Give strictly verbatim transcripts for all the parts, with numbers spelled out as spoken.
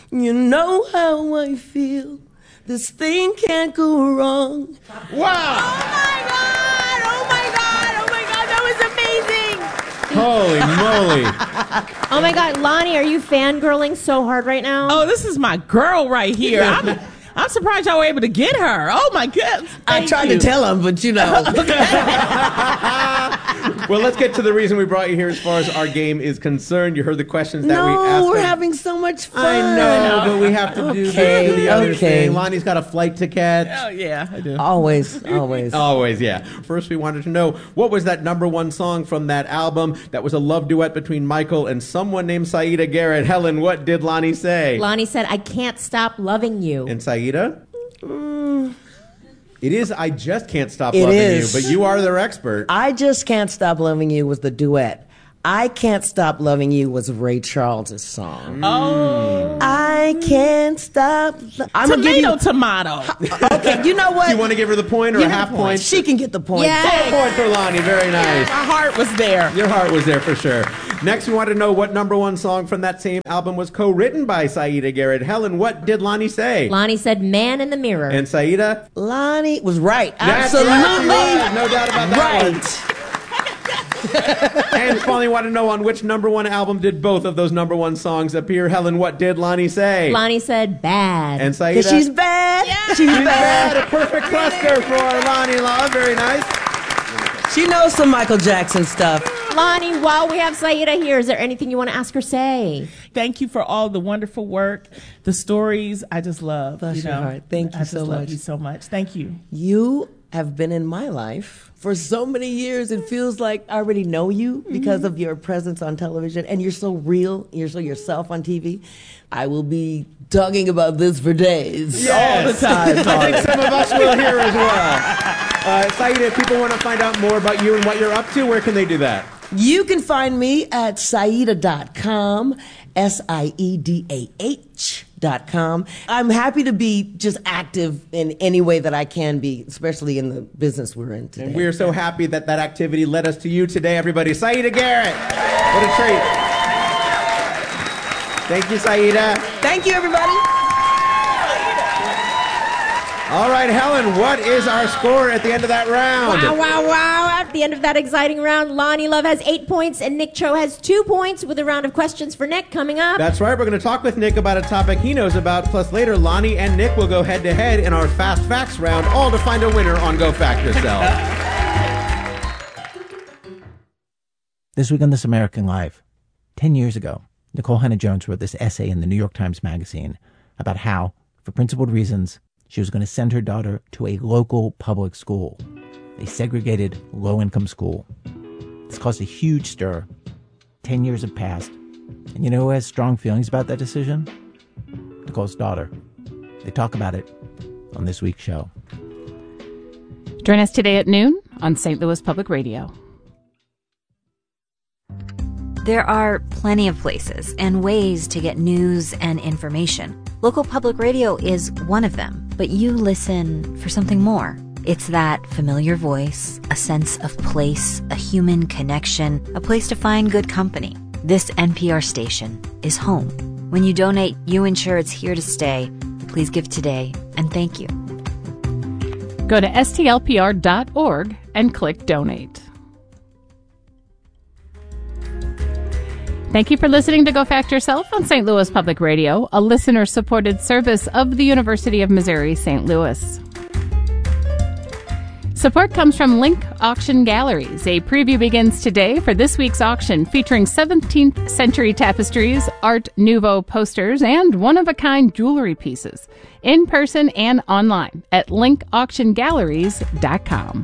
You know how I feel. This thing can't go wrong. Wow! Oh my God! Oh my God! Oh my God! That was amazing! Holy moly! Oh my God, Lonnie, are you fangirling so hard right now? Oh, this is my girl right here. I'm, I'm surprised y'all were able to get her. Oh my goodness! I tried you. to tell him, but you know. Well, let's get to the reason we brought you here as far as our game is concerned. You heard the questions that no, we asked. we're them. having so much fun. I know, but we have to do, okay, the, do the other okay. thing. Lonnie's got a flight to catch. Oh, yeah, I do. Always, always. Always, yeah. First, we wanted to know, what was that number one song from that album that was a love duet between Michael and someone named Saida Garrett? Helen, what did Lonnie say? Lonnie said, I can't stop loving you. And Saida? Mm. It is I Just Can't Stop It Loving is. You, but you are their expert. I Just Can't Stop Loving You was the duet. I Can't Stop Loving You was Ray Charles' song. Oh. I can't stop. Lo- I'm tomato, gonna give you, tomato. Okay, you know what? Do you want to give her the point or Give a her half the point? She can get the point. Yeah. Full point for Lonnie. Very nice. My heart was there. Your heart was there for sure. Next, we want to know what number one song from that same album was co-written by Saida Garrett. Helen, what did Lonnie say? Lonnie said, Man in the Mirror. And Saida? Lonnie was right. That's Absolutely. right. No doubt about that one. Right. And finally, want to know on which number one album did both of those number one songs appear. Helen, what did Lonnie say? Lonnie said, Bad. And Saida? Because she's bad. Yeah. She's, She's bad. bad. A perfect cluster for Lonnie Love. Very nice. She knows some Michael Jackson stuff. Lonnie, while we have Saida here, is there anything you want to ask her say? Thank you for all the wonderful work, the stories. I just love. Bless you your know, heart. Thank you I just so love much. you so much. Thank you. You have been in my life for so many years. It feels like I already know you because mm-hmm. of your presence on television, and you're so real. You're so yourself on T V. I will be talking about this for days. Yes. All the time. I think some of us will here as well. Uh, Saida, if people want to find out more about you and what you're up to, where can they do that? You can find me at Saida dot com, S I E D A H dot com. I'm happy to be just active in any way that I can be, especially in the business we're in today. And we are so happy that that activity led us to you today, everybody. Saida Garrett. What a treat. Thank you, Saida. Thank you, everybody. All right, Helen, what is our score at the end of that round? Wow, wow, wow. At the end of that exciting round, Lonnie Love has eight points and Nick Cho has two points with a round of questions for Nick coming up. That's right. We're going to talk with Nick about a topic he knows about. Plus, later, Lonnie and Nick will go head-to-head in our Fast Facts round, all to find a winner on Go Fact Yourself. This week on This American Life, ten years ago, Nicole Hannah-Jones wrote this essay in the New York Times Magazine about how, for principled reasons, she was going to send her daughter to a local public school, a segregated, low-income school. This caused a huge stir. Ten years have passed. And you know who has strong feelings about that decision? Nicole's daughter. They talk about it on this week's show. Join us today at noon on Saint Louis Public Radio. There are plenty of places and ways to get news and information. Local public radio is one of them, but you listen for something more. It's that familiar voice, a sense of place, a human connection, a place to find good company. This N P R station is home. When you donate, you ensure it's here to stay. Please give today, and thank you. Go to S T L P R dot org and click Donate. Thank you for listening to Go Fact Yourself on Saint Louis Public Radio, a listener-supported service of the University of Missouri, Saint Louis. Support comes from Link Auction Galleries. A preview begins today for this week's auction featuring seventeenth century tapestries, Art Nouveau posters, and one-of-a-kind jewelry pieces, in person and online at link auction galleries dot com.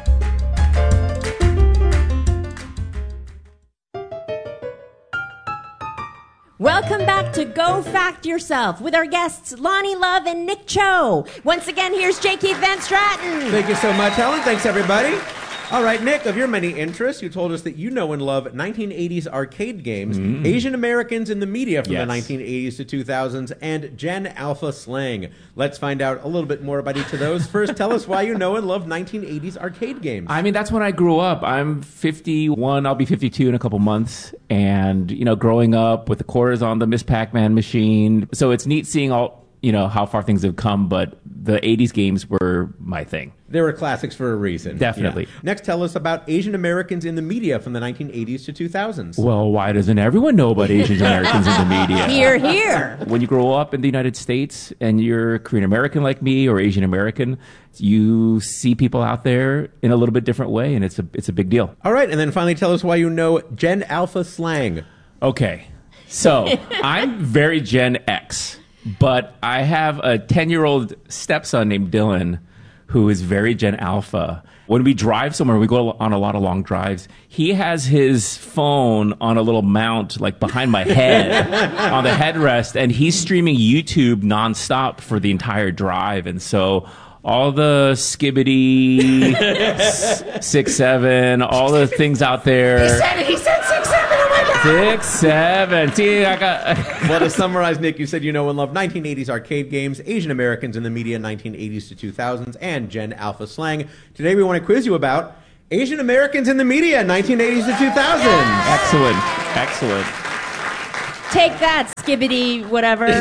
Welcome back to Go Fact Yourself with our guests Lonnie Love and Nick Cho. Once again, here's J. Keith Van Stratten. Thank you so much, Helen. Thanks, everybody. All right, Nick, of your many interests, you told us that you know and love nineteen eighties arcade games, mm. Asian Americans in the media from yes. the nineteen eighties to two thousands, and Gen Alpha slang. Let's find out a little bit more about each of those. First, tell us why you know and love nineteen eighties arcade games. I mean, that's when I grew up. I'm fifty-one, I'll be fifty-two in a couple months. And, you know, growing up with the quarters on the Miss Pac-Man machine. So it's neat seeing all, you know, how far things have come, but the eighties games were my thing. They were classics for a reason. Definitely. Yeah. Next, tell us about Asian Americans in the media from the nineteen eighties to two thousands. Well, why doesn't everyone know about Asian Americans in the media? Here, here. When you grow up in the United States and you're Korean American like me or Asian American, you see people out there in a little bit different way, and it's a it's a big deal. All right, and then finally tell us why you know Gen Alpha slang. Okay, so I'm very Gen X, but I have a ten-year-old stepson named Dylan who is very Gen Alpha. When we drive somewhere, we go on a lot of long drives, he has his phone on a little mount, like behind my head, on the headrest, and he's streaming YouTube nonstop for the entire drive. And so all the skibbity, s- six, seven, all the things out there. He said it, he said six, seven, oh my God. Six, seven. See, I got... Well, to summarize, Nick, you said you know and love nineteen eighties arcade games, Asian Americans in the media, nineteen eighties to two thousands, and Gen Alpha slang. Today we want to quiz you about Asian Americans in the media, nineteen eighties to two thousands. Yes! Excellent. Excellent. Take that, skibbity, whatever.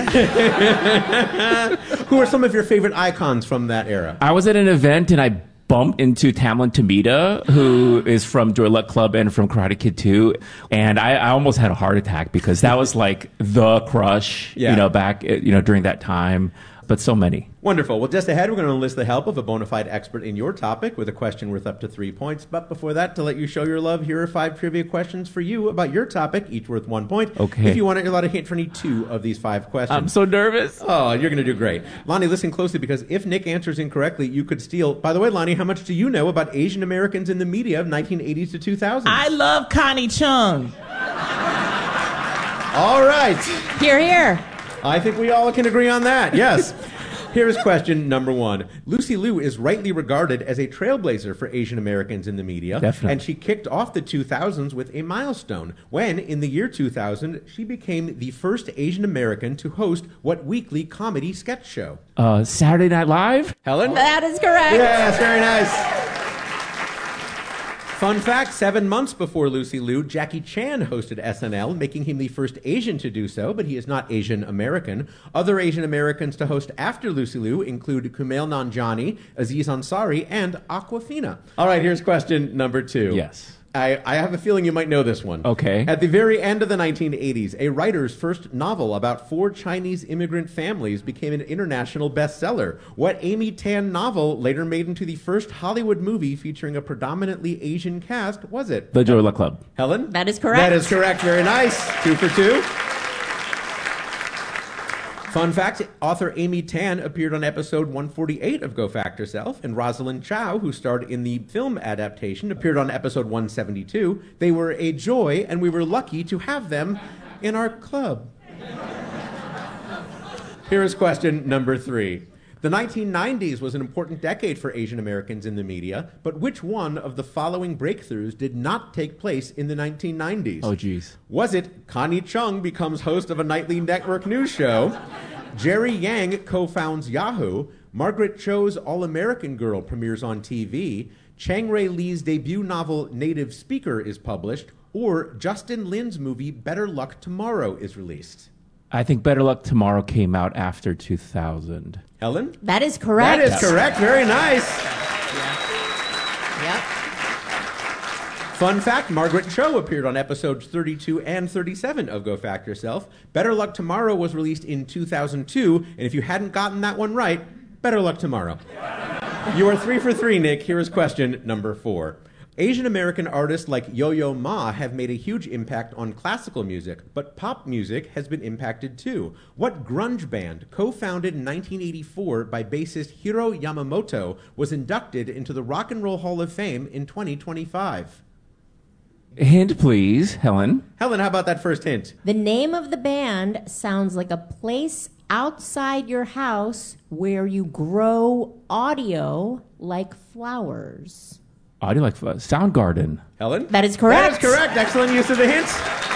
Who are some of your favorite icons from that era? I was at an event and I bumped into Tamlin Tomita, who is from Joy Luck Club and from Karate Kid two. And I, I almost had a heart attack because that was like the crush, yeah. you know, back, you know, during that time. But so many. Wonderful. Well, just ahead, we're going to enlist the help of a bona fide expert in your topic with a question worth up to three points. But before that, to let you show your love, here are five trivia questions for you about your topic, each worth one point. Okay. If you want it, you're allowed to hint for any two of these five questions. I'm so nervous. Oh, you're going to do great. Lonnie, listen closely, because if Nick answers incorrectly, you could steal. By the way, Lonnie, how much do you know about Asian Americans in the media of nineteen eighties to two thousands? I love Connie Chung. All right. Here, here. I think we all can agree on that. Yes. Here's question number one. Lucy Liu is rightly regarded as a trailblazer for Asian Americans in the media. Definitely. And she kicked off the two thousands with a milestone when, in the year two thousand, she became the first Asian American to host what weekly comedy sketch show? Uh, Saturday Night Live? Helen? That is correct. Yes, very nice. Fun fact, seven months before Lucy Liu, Jackie Chan hosted S N L, making him the first Asian to do so, but he is not Asian American. Other Asian Americans to host after Lucy Liu include Kumail Nanjiani, Aziz Ansari, and Awkwafina. All right, here's question number two. Yes. I, I have a feeling you might know this one. Okay. At the very end of the nineteen eighties, a writer's first novel about four Chinese immigrant families became an international bestseller. What Amy Tan novel later made into the first Hollywood movie featuring a predominantly Asian cast was it? The Joy Luck Club. Helen? That is correct. That is correct. Very nice. Two for two. Fun fact, author Amy Tan appeared on episode one forty-eight of Go Fact Yourself, and Rosalind Chow, who starred in the film adaptation, appeared on episode one seventy-two. They were a joy, and we were lucky to have them in our club. Here is question number three. The nineteen nineties was an important decade for Asian Americans in the media, but which one of the following breakthroughs did not take place in the nineteen nineties? Oh, geez. Was it Connie Chung becomes host of a nightly network news show, Jerry Yang co-founds Yahoo, Margaret Cho's All-American Girl premieres on T V, Chang Rae Lee's debut novel Native Speaker is published, or Justin Lin's movie Better Luck Tomorrow is released? I think Better Luck Tomorrow came out after two thousand. Helen? That is correct. That is correct. Very nice. Yep. Fun fact, Margaret Cho appeared on episodes thirty-two and thirty-seven of Go Fact Yourself. Better Luck Tomorrow was released in two thousand two, and if you hadn't gotten that one right, better luck tomorrow. You are three for three, Nick. Here is question number four. Asian American artists like Yo-Yo Ma have made a huge impact on classical music, but pop music has been impacted too. What grunge band, co-founded in nineteen eighty-four by bassist Hiro Yamamoto, was inducted into the Rock and Roll Hall of Fame in twenty twenty-five? Hint, please, Helen. Helen, how about that first hint? The name of the band sounds like a place outside your house where you grow audio like flowers. Audio like uh, Soundgarden. Helen? That is correct. That is correct. Excellent use of the hints.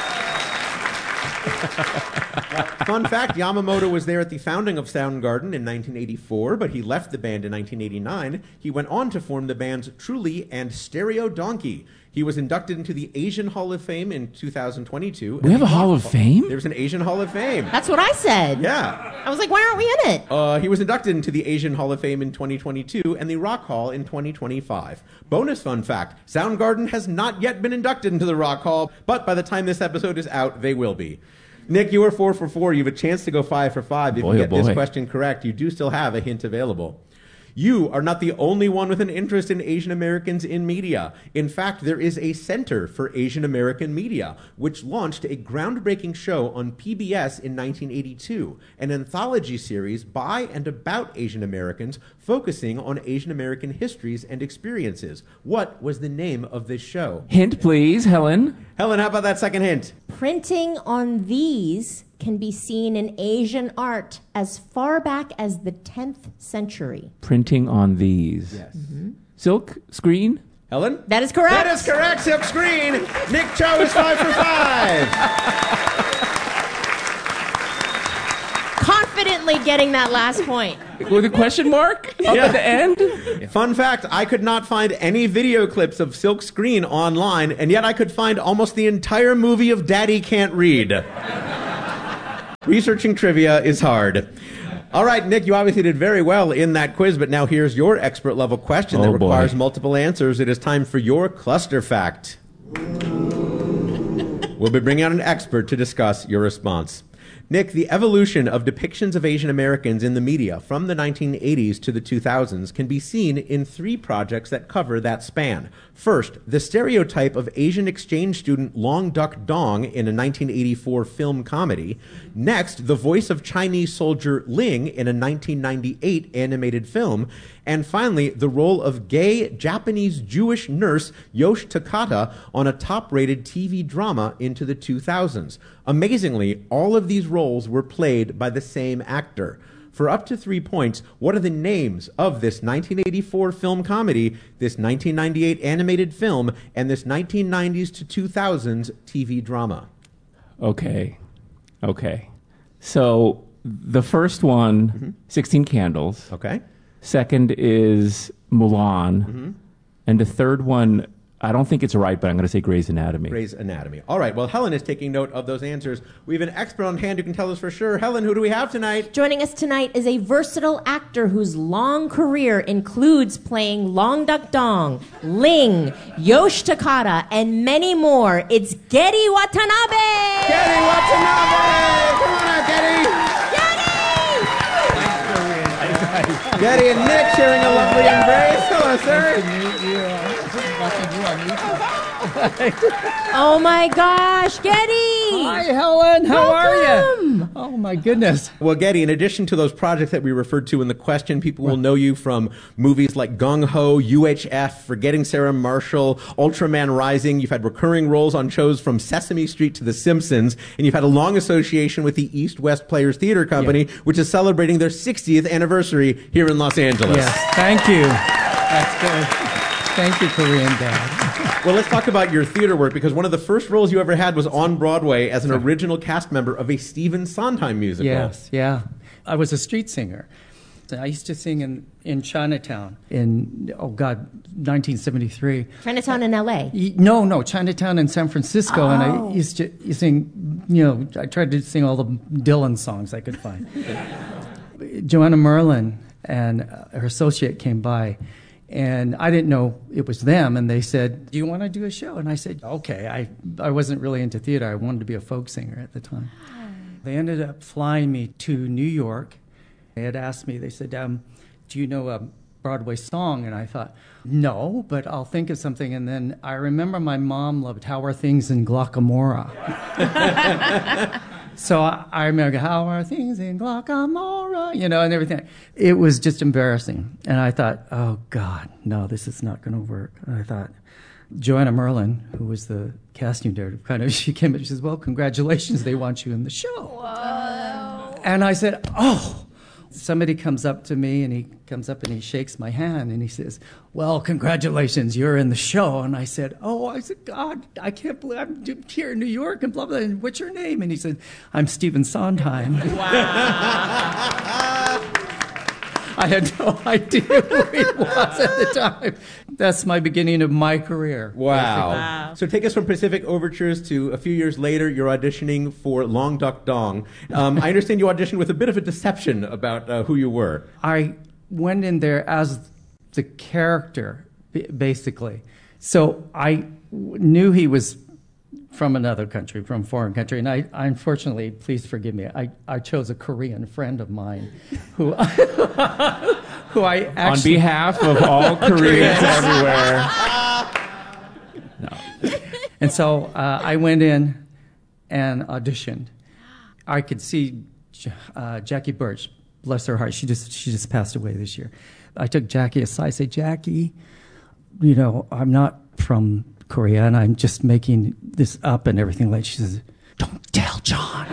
Fun fact, Yamamoto was there at the founding of Soundgarden in nineteen eighty-four, but he left the band in nineteen eighty-nine. He went on to form the bands Truly and Stereo Donkey. He was inducted into the Asian Hall of Fame in two thousand twenty-two. We have a Hall of Fame? There's an Asian Hall of Fame. That's what I said. Yeah. I was like, why aren't we in it? Uh, he was inducted into the Asian Hall of Fame in twenty twenty-two and the Rock Hall in twenty twenty-five. Bonus fun fact, Soundgarden has not yet been inducted into the Rock Hall, but by the time this episode is out, they will be. Nick, you are four for four. You have a chance to go five for five. If boy, you get oh boy. this question correct, you do still have a hint available. You are not the only one with an interest in Asian Americans in media. In fact, there is a Center for Asian American Media, which launched a groundbreaking show on P B S in nineteen eighty-two, an anthology series by and about Asian Americans focusing on Asian American histories and experiences. What was the name of this show? Hint, please, Helen. Helen, how about that second hint? Printing on these can be seen in Asian art as far back as the tenth century. Printing on these. Yes. Mm-hmm. Silk screen? Helen? That is correct. That is correct, Silk Screen. Nick Cho is five for five. Confidently getting that last point. With a question mark up Yeah. at the end? Fun fact, I could not find any video clips of Silk Screen online, and yet I could find almost the entire movie of Daddy Can't Read. Researching trivia is hard. All right, Nick, you obviously did very well in that quiz, but now here's your expert level question Oh, that requires boy. multiple answers. It is time for your cluster fact. We'll be bringing out an expert to discuss your response. Nick, the evolution of depictions of Asian Americans in the media from the nineteen eighties to the two thousands can be seen in three projects that cover that span. First, the stereotype of Asian exchange student Long Duck Dong in a nineteen eighty-four film comedy. Next, the voice of Chinese soldier Ling in a nineteen ninety-eight animated film. And finally, the role of gay Japanese Jewish nurse Yosh Takata on a top-rated T V drama into the two thousands. Amazingly, all of these roles were played by the same actor. For up to three points, what are the names of this nineteen eighty-four film comedy, this nineteen ninety-eight animated film, and this nineteen nineties to two thousands T V drama? Okay. Okay. So the first one, Mm-hmm. sixteen Candles. Okay. Second is Mulan. Mm-hmm. And the third one, I don't think it's right, but I'm going to say Grey's Anatomy. Grey's Anatomy. All right, well, Helen is taking note of those answers. We have an expert on hand who can tell us for sure. Helen, who do we have tonight? Joining us tonight is a versatile actor whose long career includes playing Long Duck Dong, Ling, Yosh Takata, and many more. It's Getty Watanabe! Getty Watanabe! Come on out, Getty! Getty and Nick sharing a lovely embrace. Hello, sir. Oh my gosh, Getty! Hi, Helen. How Welcome. are you? Oh, my goodness. Well, Getty, in addition to those projects that we referred to in the question, people will know you from movies like Gung Ho, U H F, Forgetting Sarah Marshall, Ultraman Rising. You've had recurring roles on shows from Sesame Street to The Simpsons, and you've had a long association with the East West Players Theater Company, Yeah. which is celebrating their sixtieth anniversary here in Los Angeles. Yes, thank you. That's good. Thank you, Korean Dad. Well, let's talk about your theater work, because one of the first roles you ever had was on Broadway as an original cast member of a Stephen Sondheim musical. Yes, yeah. I was a street singer. I used to sing in, in Chinatown in, oh God, nineteen seventy-three. Chinatown in L A. Y- No, no, Chinatown in San Francisco. And Oh. I used to sing, you know, I tried to sing all the Dylan songs I could find. Joanna Merlin and uh, her associate came by, and I didn't know it was them, and they said, do you want to do a show? And I said, okay. I, I wasn't really into theater. I wanted to be a folk singer at the time. They ended up flying me to New York. They had asked me, they said, um, do you know a Broadway song? And I thought, no, but I'll think of something. And then I remember my mom loved How Are Things in Glockamora. So I, I remember, how are things in Glockamora? You know, and everything. It was just embarrassing. And I thought, oh, God, no, this is not going to work. And I thought, Joanna Merlin, who was the casting director, kind of, she came and she says, well, congratulations, they want you in the show. Whoa. And I said, oh, somebody comes up to me, and he comes up and he shakes my hand, and he says, well, congratulations, you're in the show. And I said, oh, I said, God, I can't believe I'm here in New York, and blah, blah, and what's your name? And he said, I'm Stephen Sondheim. Wow. I had no idea who he was at the time. That's my beginning of my career. Wow. Wow. So take us from Pacific Overtures to a few years later, you're auditioning for Long Duck Dong. Um, I understand you auditioned with a bit of a deception about uh, who you were. I went in there as the character, b- basically. So I w- knew he was from another country, from a foreign country. And I, I unfortunately, please forgive me, I, I chose a Korean friend of mine who, who I actually... On behalf of all Koreans everywhere. No. And so uh, I went in and auditioned. I could see uh, Jackie Birch, bless her heart, she just she just passed away this year. I took Jackie aside, I said, Jackie, you know, I'm not from Korea, and I'm just making this up and everything. Like, she says, don't tell John.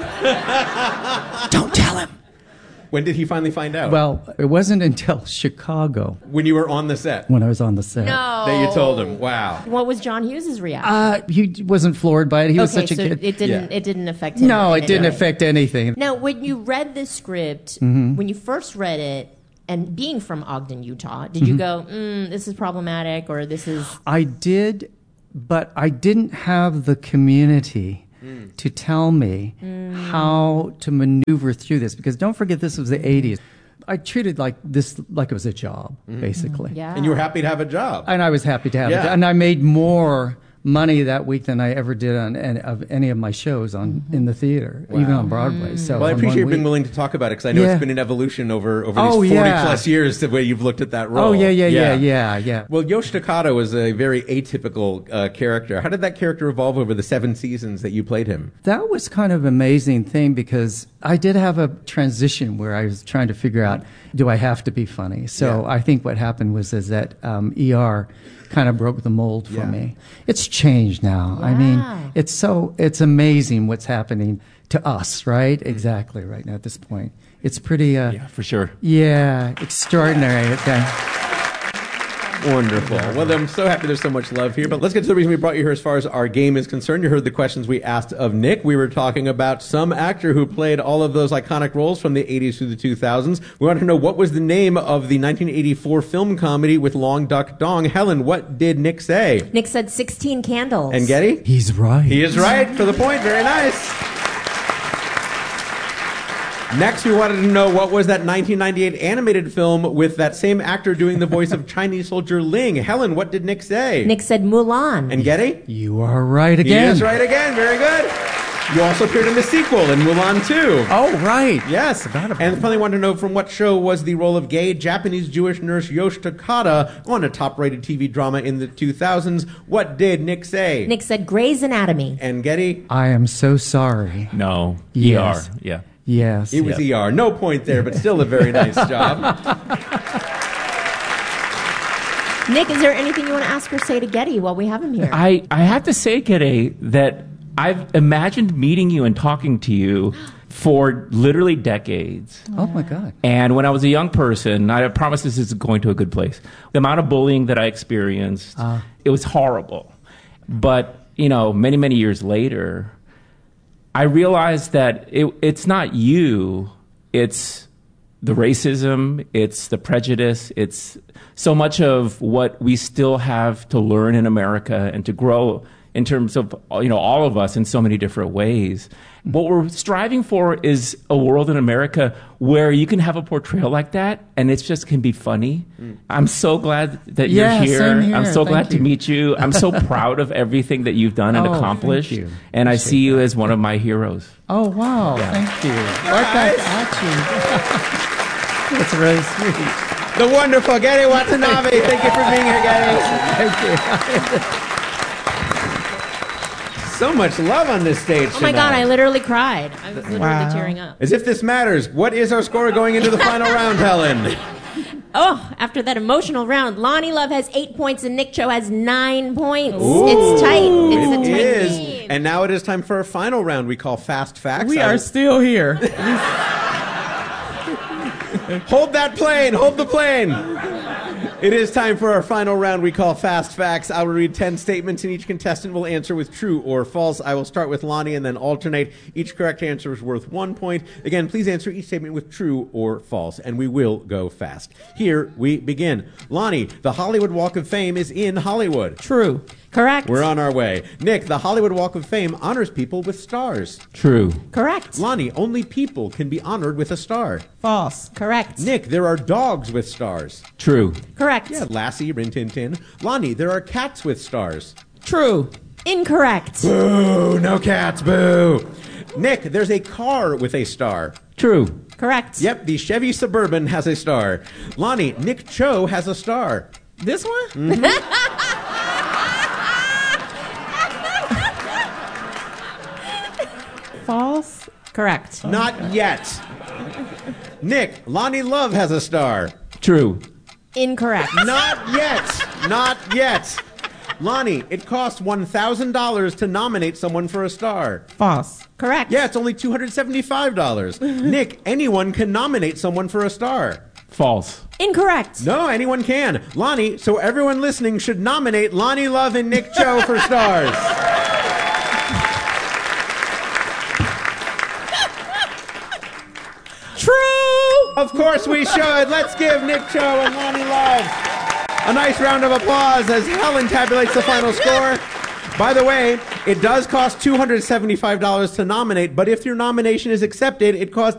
Don't tell him. When did he finally find out? Well, it wasn't until Chicago. When you were on the set? When I was on the set. No. That you told him. Wow. What was John Hughes' reaction? Uh, he wasn't floored by it. He was okay, such a so kid. it didn't. Yeah. It didn't affect him. No, in it didn't any way. affect anything. Now, when you read the script, Mm-hmm. when you first read it, and being from Ogden, Utah, did you go, mm, "This is problematic," or "This is"? I did, but I didn't have the community mm. to tell me mm. how to maneuver through this. Because don't forget, this was the eighties. I treated like this like it was a job, mm. basically. Yeah. And you were happy to have a job. And I was happy to have Yeah. it. And I made more money that week than I ever did on any of any of my shows on in the theater, Wow. even on Broadway. So Well, I on appreciate you one being week- willing to talk about it, because I know Yeah. it's been an evolution over, over Oh, these forty yeah. plus years the way you've looked at that role. Oh, yeah, yeah, yeah, yeah, yeah. Well, Yosh Takata was a very atypical uh, character. How did that character evolve over the seven seasons that you played him? That was kind of an amazing thing, because I did have a transition where I was trying to figure out, do I have to be funny? So Yeah. I think what happened was is that um, E R kind of broke the mold for Yeah. me. It's changed now. I mean, Yeah. it's so it's amazing what's happening to us, right? Exactly, right now at this point. It's pretty, uh, Yeah, for sure. yeah, extraordinary. Okay. Wonderful. Well, I'm so happy there's so much love here. But let's get to the reason we brought you here as far as our game is concerned. You heard the questions we asked of Nick. We were talking about some actor who played all of those iconic roles from the eighties through the two thousands. We wanted to know, what was the name of the nineteen eighty-four film comedy with Long Duck Dong? Helen, what did Nick say? Nick said sixteen candles. And Getty? He's right. He is right for the point. Very nice. Next, we wanted to know, what was that nineteen ninety-eight animated film with that same actor doing the voice of Chinese soldier Ling? Helen, what did Nick say? Nick said Mulan. And Getty? You are right He again. is right again. Very good. You also appeared in the sequel in Mulan two. Oh, right. Yes. Forgot about And it. finally wanted to know, from what show was the role of gay Japanese Jewish nurse Yosh Takata on a top-rated T V drama in the two thousands? What did Nick say? Nick said Grey's Anatomy. And Getty? I am so sorry. No. Yes. E R. Yeah. Yes. It was Yep. E R. No point there, but still a very nice job. Nick, is there anything you want to ask or say to Getty while we have him here? I, I have to say, Gede, that I've imagined meeting you and talking to you for literally decades. Oh, my God. And when I was a young person, I promise this is going to a good place. The amount of bullying that I experienced, Uh. it was horrible. But, you know, many, many years later, I realized that it, it's not you, it's the racism, it's the prejudice, it's so much of what we still have to learn in America and to grow in terms of, you know, all of us in so many different ways. What we're striving for is a world in America where you can have a portrayal like that and it just can be funny. Mm. I'm so glad that Yeah, you're here. same here. I'm so Thank glad you. to meet you. I'm so proud of everything that you've done and Oh, accomplished. thank you. And I Appreciate see you as one of my heroes. Oh, wow. Yeah. Thank you. Right back at you. That's really sweet. The wonderful Getty Watanabe. Thank you for being here, Getty. Thank you. So much love on this stage Oh my tonight. God, I literally cried. I was literally Wow. tearing up. As if this matters. What is our score going into the final round, Helen? Oh, after that emotional round, Lonnie Love has eight points and Nick Cho has nine points. Ooh, It's tight. It's a it tight is. game. And now it is time for a final round we call Fast Facts. We I- are still here. Hold that plane. Hold the plane. It is time for our final round we call Fast Facts. I will read ten statements, and each contestant will answer with true or false. I will start with Lonnie and then alternate. Each correct answer is worth one point. Again, please answer each statement with true or false, and we will go fast. Here we begin. Lonnie, the Hollywood Walk of Fame is in Hollywood. True. Correct. We're on our way. Nick, the Hollywood Walk of Fame honors people with stars. True. Correct. Lonnie, only people can be honored with a star. False. Correct. Nick, there are dogs with stars. True. Correct. Yeah, Lassie, Rin Tin Tin. Lonnie, there are cats with stars. True. Incorrect. Boo! No cats, boo! Nick, there's a car with a star. True. Correct. Yep, the Chevy Suburban has a star. Lonnie, Nick Cho has a star. This one? Mm-hmm. False. Correct. Not yet. Nick, Lonnie Love has a star. True. Incorrect. Not yet. Not yet. Lonnie, it costs one thousand dollars to nominate someone for a star. False. Correct. Yeah, it's only two hundred seventy-five dollars. Nick, anyone can nominate someone for a star. False. Incorrect. No, anyone can. Lonnie, so everyone listening should nominate Lonnie Love and Nick Cho for stars. True. Of course we should. Let's give Nick Cho and Lonnie Love a nice round of applause as Helen tabulates the final score. By the way, it does cost two hundred seventy-five dollars to nominate, but if your nomination is accepted, it costs